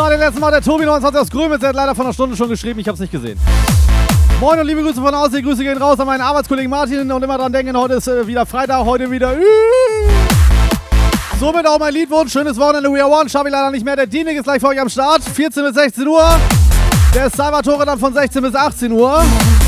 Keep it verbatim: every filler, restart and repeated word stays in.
So, den letzten Mal der Tobi neunundzwanzig aus Grömitz, der hat leider vor einer Stunde schon geschrieben, ich hab's nicht gesehen. Moin und liebe Grüße von außen, die Grüße gehen raus an meinen Arbeitskollegen Martin und immer dran denken, heute ist äh, wieder Freitag, heute wieder... Äh. Somit auch mein Liedwunsch, schönes Wochenende, We Are One, schaffe ich leider nicht mehr, der Dienig ist gleich für euch am Start, vierzehn bis sechzehn Uhr, der Salvatore dann von sechzehn bis achtzehn Uhr.